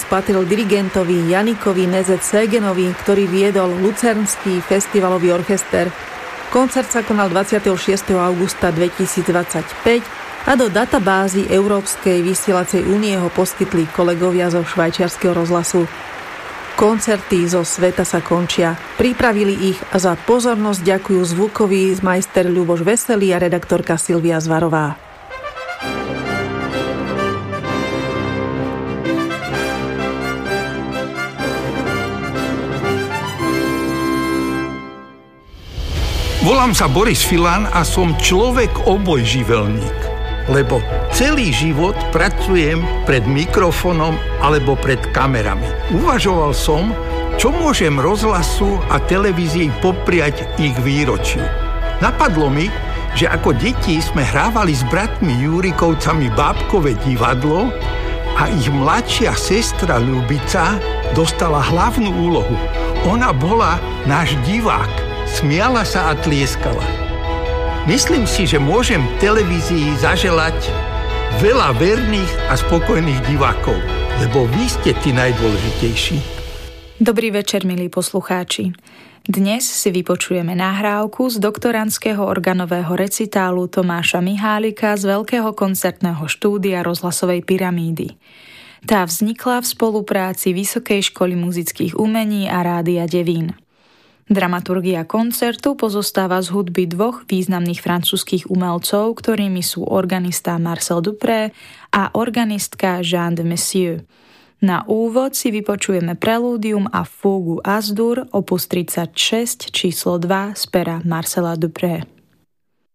patril dirigentovi Janikovi Nezet-Ségenovi, ktorý viedol Lucernský festivalový orchester. Koncert sa konal 26. augusta 2025 a do databázy Európskej vysielacej únie ho poskytli kolegovia zo švajčiarskeho rozhlasu. Koncerty zo sveta sa končia. Pripravili ich a za pozornosť ďakujú zvukový majster Ľuboš Veselý a redaktorka Silvia Zvarová. Volám sa Boris Filan a som človek obojživelník, lebo celý život pracujem pred mikrofónom alebo pred kamerami. Uvažoval som, čo môžem rozhlasu a televízii popriať ich výročiu. Napadlo mi, že ako deti sme hrávali s bratmi Júrikovcami bábkové divadlo a ich mladšia sestra Ľubica dostala hlavnú úlohu. Ona bola náš divák. Smiala sa a tlieskala. Myslím si, že môžem televízii zaželať veľa verných a spokojných divákov, lebo vy ste tí najdôležitejší. Dobrý večer, milí poslucháči. Dnes si vypočujeme nahrávku z doktorandského organového recitálu Tomáša Mihálika z Veľkého koncertného štúdia Rozhlasovej pyramídy. Tá vznikla v spolupráci Vysokej školy muzických umení a Rádia Devín. Dramaturgia koncertu pozostáva z hudby dvoch významných francúzskych umelcov, ktorými sú organista Marcel Dupré a organistka Jeanne de Messieux. Na úvod si vypočujeme prelúdium a fúgu As-dur opus 36 číslo 2 z pera Marcela Dupré.